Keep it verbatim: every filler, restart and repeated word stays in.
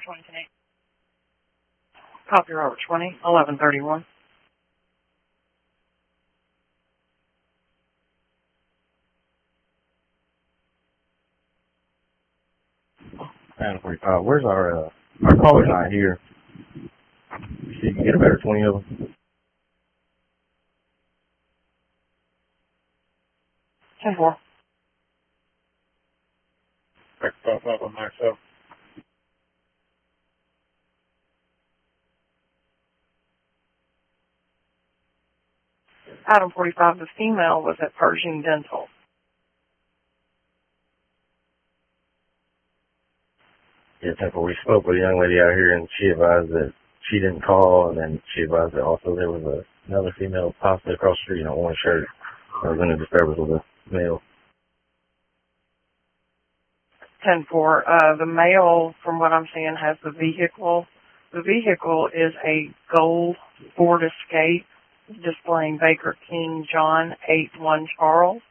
twenty, ten eight. Copy Robert twenty, eleven thirty-one. Adam forty-five. Where's our, uh, our caller's not here. See, you can get a better twenty of them. ten four. Back up, up on myself. Item forty-five, the female was at Pershing Dental. Yeah, Temple, we spoke with a young lady out here, and she advised that she didn't call, and then she advised that also there was a, another female possibly across the street in an orange shirt that was in a disturbance with a male. ten four. Uh, the male, from what I'm seeing, has the vehicle. The vehicle is a gold Ford Escape displaying Baker King John eight one Charles.